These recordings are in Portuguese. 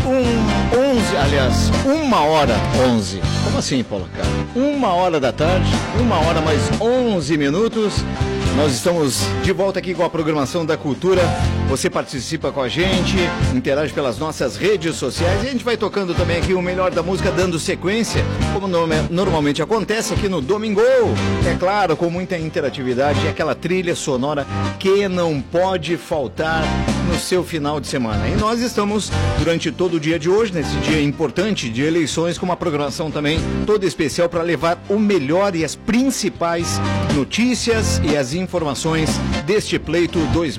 1h11. Como assim, Paulo, cara? 1h da tarde, 1h mais 11 minutos. Nós estamos de volta aqui com a programação da Cultura. Você participa com a gente, interage pelas nossas redes sociais e a gente vai tocando também aqui o melhor da música, dando sequência, como normalmente acontece aqui no Domingo. É claro, com muita interatividade, é aquela trilha sonora que não pode faltar no seu final de semana. E nós estamos durante todo o dia de hoje, nesse dia importante de eleições, com uma programação também toda especial para levar o melhor e as principais notícias e as informações deste pleito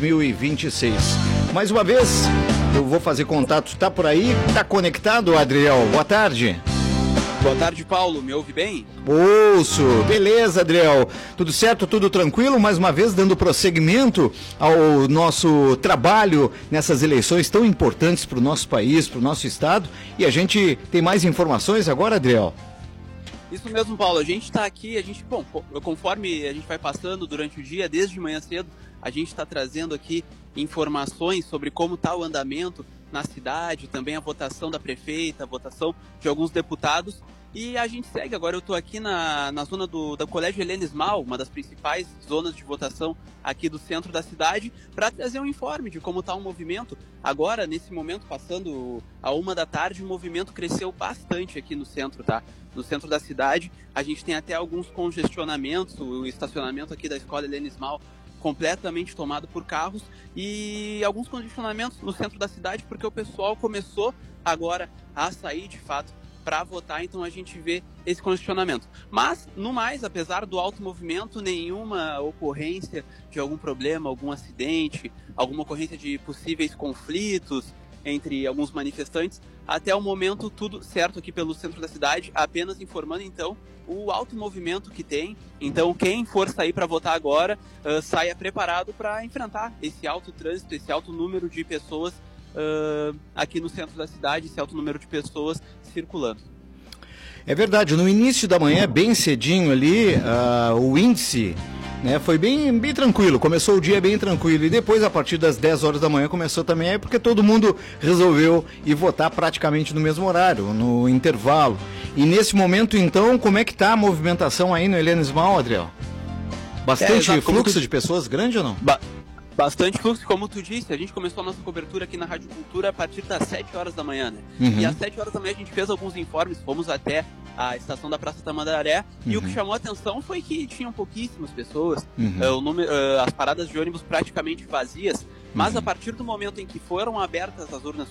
2026. Mais uma vez, eu vou fazer contato. Tá por aí? Tá conectado, Adriel? Boa tarde. Boa tarde, Paulo. Me ouve bem? Ouço. Beleza, Adriel. Tudo certo? Tudo tranquilo? Mais uma vez, dando prosseguimento ao nosso trabalho nessas eleições tão importantes para o nosso país, para o nosso estado. E a gente tem mais informações agora, Adriel? Isso mesmo, Paulo. A gente está aqui, conforme a gente vai passando durante o dia, desde manhã cedo, a gente está trazendo aqui informações sobre como está o andamento na cidade, também a votação da prefeita, a votação de alguns deputados. E a gente segue, agora eu estou aqui na zona do Colégio Helena Smal, uma das principais zonas de votação aqui do centro da cidade, para trazer um informe de como está o movimento. Agora, nesse momento, passando a 1h da tarde, o movimento cresceu bastante aqui no centro, tá? No centro da cidade, a gente tem até alguns congestionamentos, o estacionamento aqui da Escola Helena Smal completamente tomado por carros e alguns congestionamentos no centro da cidade, porque o pessoal começou agora a sair de fato para votar, então a gente vê esse congestionamento. Mas, no mais, apesar do alto movimento, nenhuma ocorrência de algum problema, algum acidente, alguma ocorrência de possíveis conflitos entre alguns manifestantes. Até o momento, tudo certo aqui pelo centro da cidade, apenas informando, então, o alto movimento que tem. Então, quem for sair para votar agora, saia preparado para enfrentar esse alto trânsito, esse alto número de pessoas aqui no centro da cidade, esse alto número de pessoas circulando. É verdade, no início da manhã, bem cedinho ali, o índice, né, foi bem tranquilo, começou o dia bem tranquilo e depois a partir das 10 horas da manhã começou também, porque todo mundo resolveu ir votar praticamente no mesmo horário, no intervalo. E nesse momento então, como é que está a movimentação aí no Helena Smal, Adriel? Bastante fluxo de pessoas grande ou não? Bastante fluxo, como tu disse, a gente começou a nossa cobertura aqui na Rádio Cultura a partir das 7 horas da manhã, né? Uhum. E às 7 horas da manhã a gente fez alguns informes, fomos até a estação da Praça Tamandaré, e o que chamou a atenção foi que tinham pouquíssimas pessoas, as paradas de ônibus praticamente vazias, mas a partir do momento em que foram abertas as urnas,